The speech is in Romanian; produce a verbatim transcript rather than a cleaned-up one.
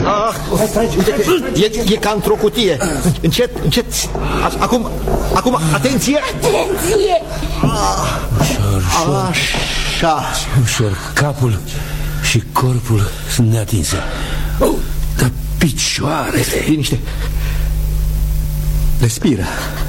E, e ca într-o cutie. Încet, încet. Acum, acum, atenție. Atenție. Ușor, Așa. ușor, capul și corpul sunt neatinse. Dar picioarele... Liniște. Respiră.